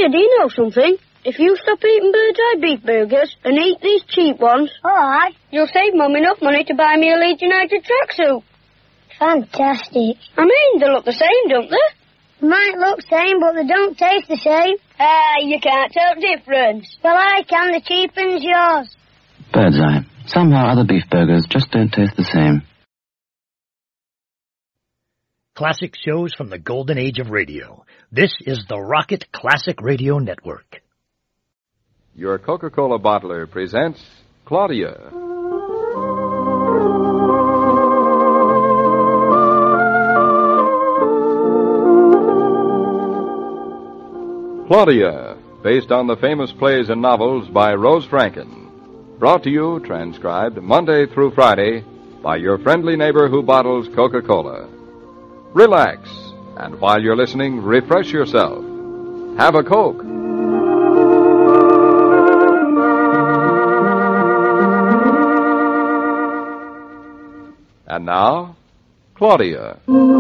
Here, do you know something? If you stop eating Bird's Eye beef burgers and eat these cheap ones, All right. you'll save Mum enough money to buy me a Leeds United tracksuit. Fantastic. I mean, they look the same, don't they? Might look same, but they don't taste the same. You can't tell the difference. Well, I can. The cheapen's yours. Bird's Eye. Somehow other beef burgers just don't taste the same. Classic shows from the golden age of radio. This is the Rocket Classic Radio Network. Your Coca-Cola bottler presents Claudia. Claudia, based on the famous plays and novels by Rose Franken. Brought to you, transcribed, Monday through Friday by your friendly neighbor who bottles Coca-Cola. Relax, and while you're listening, refresh yourself. Have a Coke. And now, Claudia.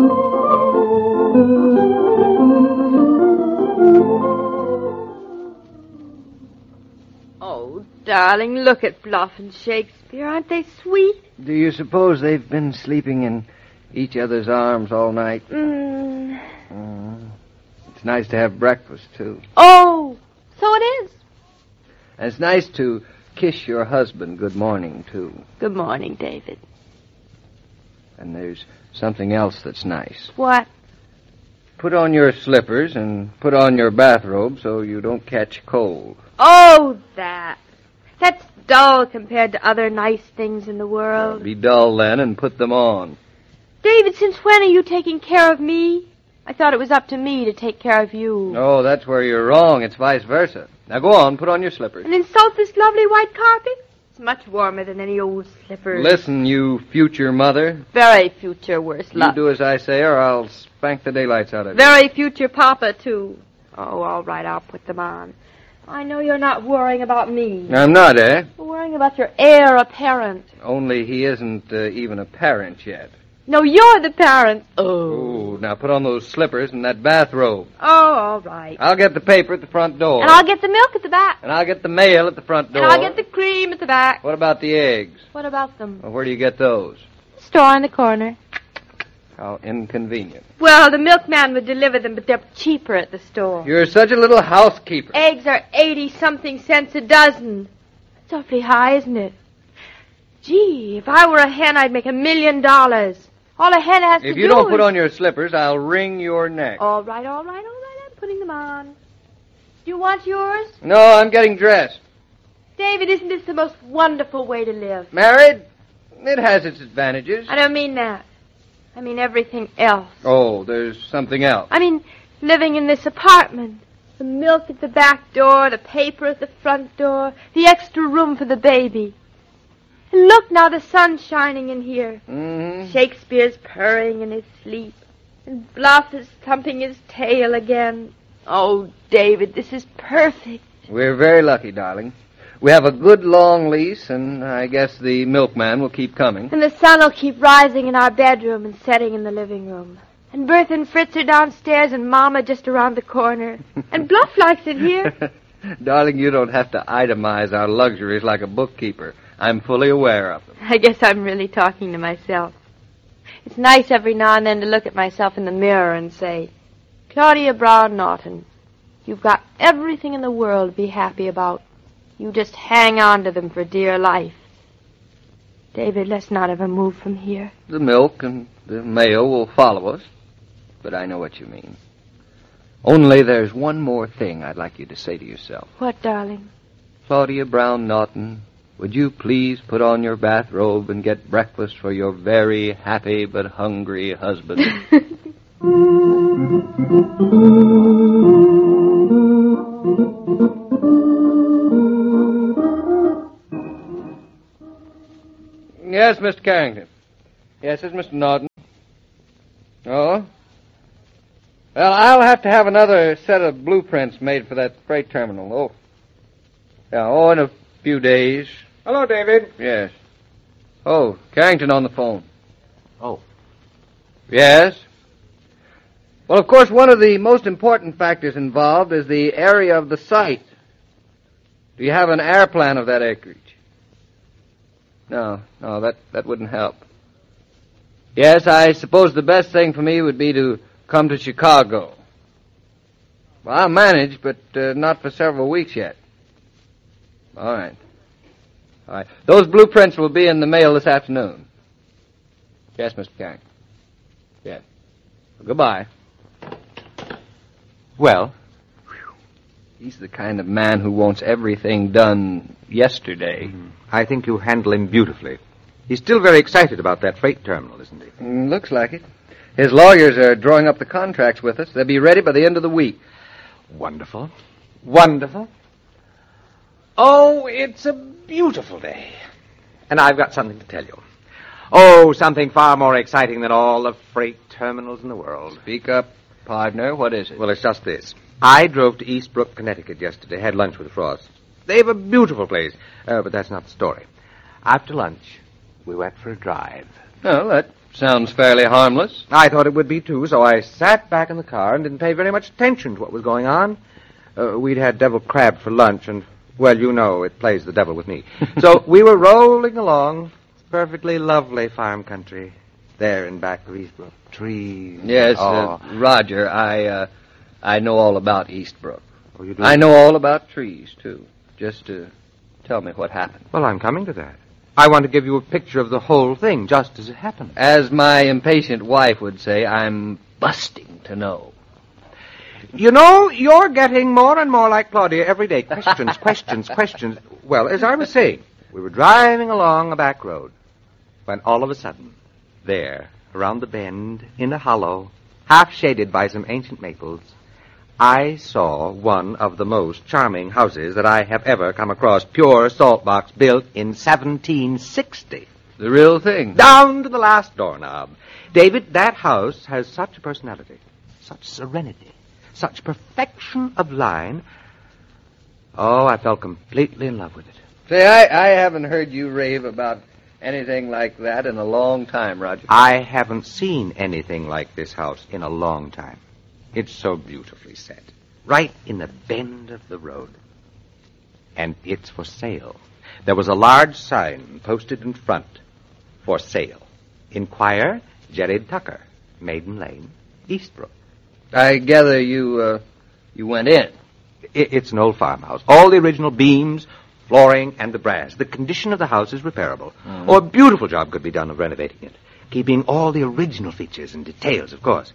Oh, darling, look at Bluff and Shakespeare. Aren't they sweet? Do you suppose they've been sleeping in each other's arms all night? It's nice to have breakfast, too. Oh, so it is. And it's nice to kiss your husband good morning, too. Good morning, David. And there's something else that's nice. What? Put on your slippers and put on your bathrobe so you don't catch cold. Oh, that. That's dull compared to other nice things in the world. Be dull then and put them on. David, since when are you taking care of me? I thought it was up to me to take care of you. Oh, that's where you're wrong. It's vice versa. Now go on, put on your slippers. And insult this lovely white carpet? It's much warmer than any old slippers. Listen, you future mother. Very future, worse luck. You do as I say or I'll spank the daylights out of you. Very future papa, too. Oh, all right, I'll put them on. I know you're not worrying about me. I'm not, eh? You're worrying about your heir apparent. Only he isn't even a parent yet. No, you're the parent. Oh, now put on those slippers and that bathrobe. Oh, all right. I'll get the paper at the front door. And I'll get the milk at the back. And I'll get the mail at the front door. And I'll get the cream at the back. What about the eggs? What about them? Well, where do you get those? Store in the corner. How inconvenient. Well, the milkman would deliver them, but they're cheaper at the store. You're such a little housekeeper. Eggs are 80-something cents a dozen. It's awfully high, isn't it? Gee, if I were a hen, I'd make $1 million. All a hen has to do is... If you don't put on your slippers, I'll wring your neck. All right. I'm putting them on. Do you want yours? No, I'm getting dressed. David, isn't this the most wonderful way to live? Married? It has its advantages. I don't mean that. I mean everything else. Oh, there's something else. I mean living in this apartment. The milk at the back door, the paper at the front door, the extra room for the baby. And look now, the sun's shining in here. Mm-hmm. Shakespeare's purring in his sleep. And Bluff is thumping his tail again. Oh, David, this is perfect. We're very lucky, darling. We have a good long lease, and I guess the milkman will keep coming. And the sun will keep rising in our bedroom and setting in the living room. And Bertha and Fritz are downstairs and Mama just around the corner. And Bluff likes it here. Darling, you don't have to itemize our luxuries like a bookkeeper. I'm fully aware of them. I guess I'm really talking to myself. It's nice every now and then to look at myself in the mirror and say, Claudia Brown Norton, you've got everything in the world to be happy about. You just hang on to them for dear life. David, let's not ever move from here. The milk and the mail will follow us, but I know what you mean. Only there's one more thing I'd like you to say to yourself. What, darling? Claudia Brown Norton, would you please put on your bathrobe and get breakfast for your very happy but hungry husband? Yes, Mr. Carrington. Yes, it's Mr. Norton. Oh? Well, I'll have to have another set of blueprints made for that freight terminal. Oh. Yeah, in a few days. Hello, David. Yes. Oh, Carrington on the phone. Oh. Yes? Well, of course, one of the most important factors involved is the area of the site. Do you have an air plan of that acreage? No, that wouldn't help. Yes, I suppose the best thing for me would be to come to Chicago. Well, I'll manage, but not for several weeks yet. All right. Those blueprints will be in the mail this afternoon. Yes, Mr. Carrington. Yes. Well, goodbye. Well? He's the kind of man who wants everything done yesterday. I think you handle him beautifully. He's still very excited about that freight terminal, isn't he? Looks like it. His lawyers are drawing up the contracts with us. They'll be ready by the end of the week. Wonderful. Wonderful. Oh, it's a beautiful day. And I've got something to tell you. Oh, something far more exciting than all the freight terminals in the world. Speak up, partner. What is it? Well, it's just this. I drove to Eastbrook, Connecticut yesterday, had lunch with the Frosts. They've a beautiful place, but that's not the story. After lunch, we went for a drive. Well, that sounds fairly harmless. I thought it would be, too, so I sat back in the car and didn't pay very much attention to what was going on. We'd had deviled crab for lunch, and, well, you know, it plays the devil with me. So we were rolling along. Perfectly lovely farm country there in back of Eastbrook. Trees. Yes, Roger, I know all about Eastbrook. Oh, you do? I know all about trees, too. Just tell me what happened. Well, I'm coming to that. I want to give you a picture of the whole thing, just as it happened. As my impatient wife would say, I'm busting to know. You know, you're getting more and more like Claudia every day. Questions, questions, questions. Well, as I was saying, we were driving along a back road when all of a sudden, there, around the bend, in a hollow, half shaded by some ancient maples, I saw one of the most charming houses that I have ever come across. Pure salt box built in 1760. The real thing. Down to the last doorknob. David, that house has such a personality, such serenity, such perfection of line. Oh, I fell completely in love with it. Say, I haven't heard you rave about anything like that in a long time, Roger. I haven't seen anything like this house in a long time. It's so beautifully set, right in the bend of the road. And it's for sale. There was a large sign posted in front, for sale. Inquire Jared Tucker, Maiden Lane, Eastbrook. I gather you went in. It's an old farmhouse. All the original beams, flooring, and the brass. The condition of the house is repairable. Or a beautiful job could be done of renovating it, keeping all the original features and details, of course.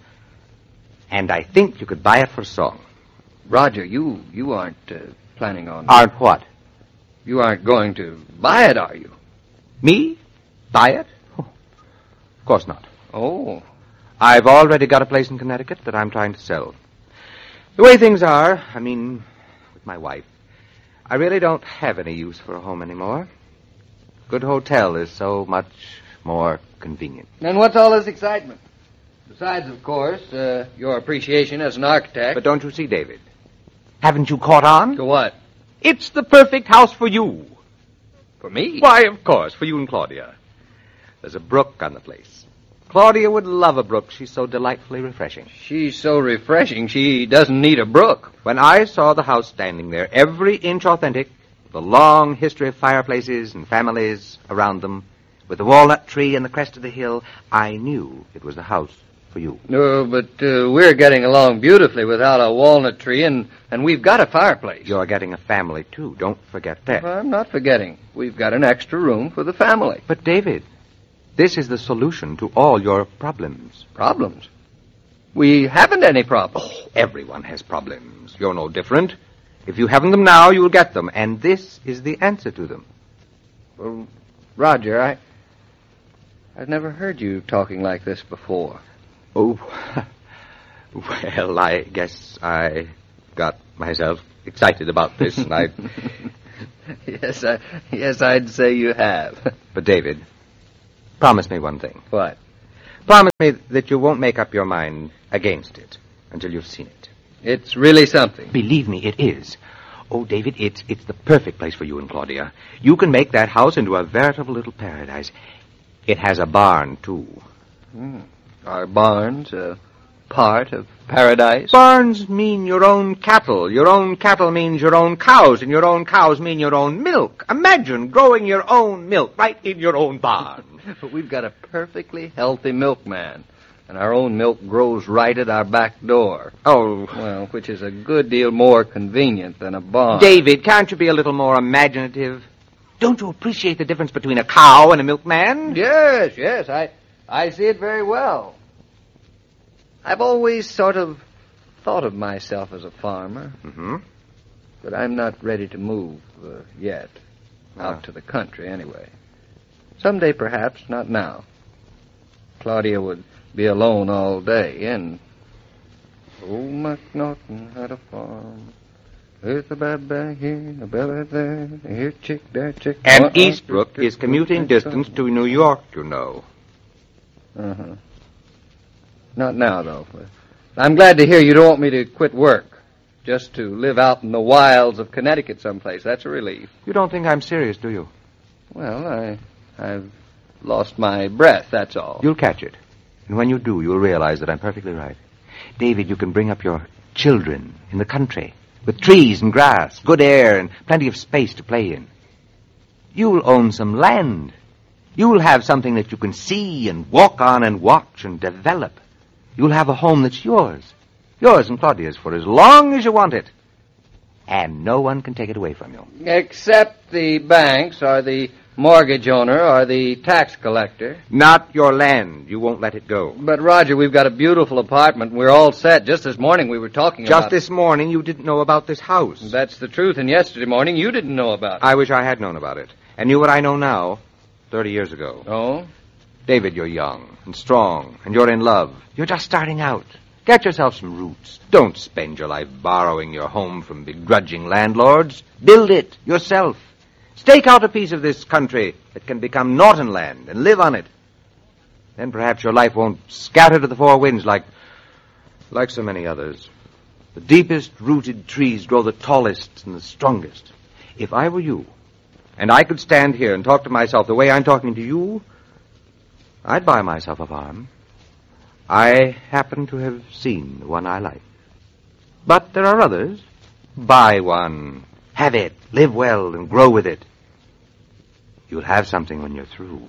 And I think you could buy it for a song. Roger, you aren't planning on... Aren't what? You aren't going to buy it, are you? Me? Buy it? Oh, of course not. Oh. I've already got a place in Connecticut that I'm trying to sell. The way things are, I mean, with my wife, I really don't have any use for a home anymore. Good hotel is so much more convenient. And what's all this excitement? Besides, of course, your appreciation as an architect. But don't you see, David? Haven't you caught on? To what? It's the perfect house for you. For me? Why, of course, for you and Claudia. There's a brook on the place. Claudia would love a brook. She's so delightfully refreshing. She's so refreshing, she doesn't need a brook. When I saw the house standing there, every inch authentic, the long history of fireplaces and families around them, with the walnut tree and the crest of the hill, I knew it was the house for you. No, but we're getting along beautifully without a walnut tree, and we've got a fireplace. You're getting a family, too. Don't forget that. Well, I'm not forgetting. We've got an extra room for the family. But, David, this is the solution to all your problems. Problems? We haven't any problems. Oh, everyone has problems. You're no different. If you haven't them now, you'll get them. And this is the answer to them. Well, Roger, I've never heard you talking like this before. Oh, well, I guess I got myself excited about this, and I... Yes, I'd say you have. But, David, promise me one thing. What? Promise me that you won't make up your mind against it until you've seen it. It's really something. Believe me, it is. Oh, David, it's the perfect place for you and Claudia. You can make that house into a veritable little paradise. It has a barn, too. Our barns, part of paradise? Barns mean your own cattle. Your own cattle means your own cows, and your own cows mean your own milk. Imagine growing your own milk right in your own barn. But we've got a perfectly healthy milkman, and our own milk grows right at our back door. Oh. Well, which is a good deal more convenient than a barn. David, can't you be a little more imaginative? Don't you appreciate the difference between a cow and a milkman? Yes, I see it very well. I've always sort of thought of myself as a farmer. Mm-hmm. But I'm not ready to move yet. Out to the country, anyway. Someday, perhaps, not now. Claudia would be alone all day, and old MacNaughton had a farm. With a baby here, a belly there, here chick, there chick. And Eastbrook is commuting distance to New York, you know. Uh-huh. Not now, though. I'm glad to hear you don't want me to quit work. Just to live out in the wilds of Connecticut someplace. That's a relief. You don't think I'm serious, do you? Well, I've lost my breath, that's all. You'll catch it. And when you do, you'll realize that I'm perfectly right. David, you can bring up your children in the country, with trees and grass, good air, and plenty of space to play in. You'll own some land. You'll have something that you can see and walk on and watch and develop. You'll have a home that's yours. Yours and Claudia's for as long as you want it. And no one can take it away from you. Except the banks or the mortgage owner or the tax collector. Not your land. You won't let it go. But, Roger, we've got a beautiful apartment. We're all set. Just this morning we were talking about... Just this morning you didn't know about this house. That's the truth. And yesterday morning you didn't know about it. I wish I had known about it. And knew what I know now 30 years ago. Oh? David, you're young and strong, and you're in love. You're just starting out. Get yourself some roots. Don't spend your life borrowing your home from begrudging landlords. Build it yourself. Stake out a piece of this country that can become Norton land and live on it. Then perhaps your life won't scatter to the four winds like so many others. The deepest rooted trees grow the tallest and the strongest. If I were you, and I could stand here and talk to myself the way I'm talking to you, I'd buy myself a farm. I happen to have seen the one I like. But there are others. Buy one. Have it. Live well and grow with it. You'll have something when you're through.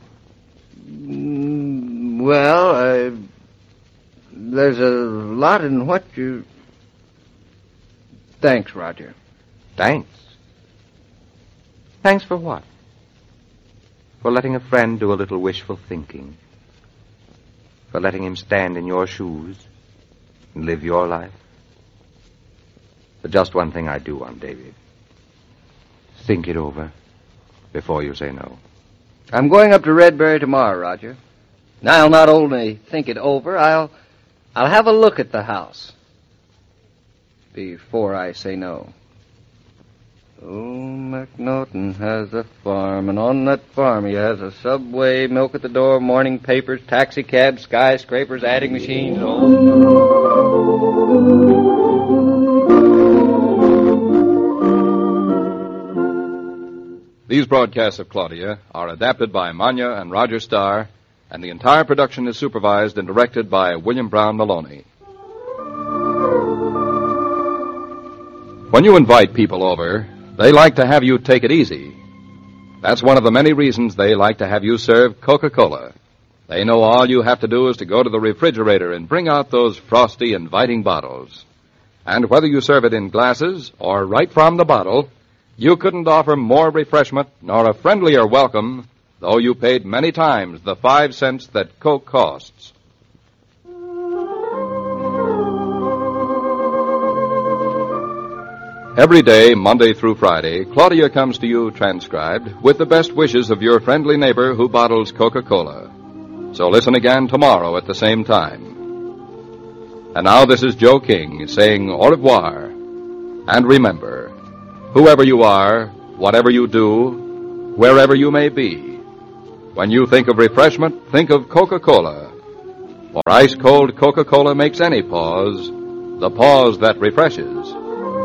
Well, there's a lot in what you... Thanks, Roger. Thanks? Thanks for what? For letting a friend do a little wishful thinking. For letting him stand in your shoes and live your life. But just one thing I do want, David. Think it over before you say no. I'm going up to Redbury tomorrow, Roger. Now, I'll not only think it over, I'll have a look at the house before I say no. Oh, MacNaughton has a farm, and on that farm he has a subway, milk at the door, morning papers, taxi cabs, skyscrapers, adding machines. These broadcasts of Claudia are adapted by Manya and Roger Starr, and the entire production is supervised and directed by William Brown Maloney. When you invite people over, they like to have you take it easy. That's one of the many reasons they like to have you serve Coca-Cola. They know all you have to do is to go to the refrigerator and bring out those frosty, inviting bottles. And whether you serve it in glasses or right from the bottle, you couldn't offer more refreshment nor a friendlier welcome, though you paid many times the 5 cents that Coke costs. Every day, Monday through Friday, Claudia comes to you transcribed with the best wishes of your friendly neighbor who bottles Coca-Cola. So listen again tomorrow at the same time. And now this is Joe King saying au revoir. And remember, whoever you are, whatever you do, wherever you may be, when you think of refreshment, think of Coca-Cola. For ice-cold Coca-Cola makes any pause the pause that refreshes.